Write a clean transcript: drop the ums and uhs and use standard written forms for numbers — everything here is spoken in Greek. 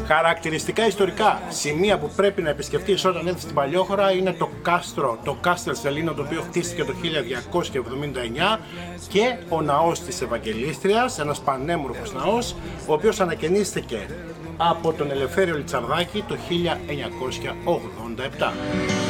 Χαρακτηριστικά ιστορικά σημεία που πρέπει να επισκεφτείς όταν έρθεις στην Παλιόχώρα είναι το κάστρο, το Κάστελ Σελήνο, το οποίο χτίστηκε το 1279, και ο ναός της Ευαγγελίστριας, ένας πανέμορφος ναός, ο οποίος ανακαινίστηκε από τον Ελευθέριο Λιτσαρδάκη το 1987.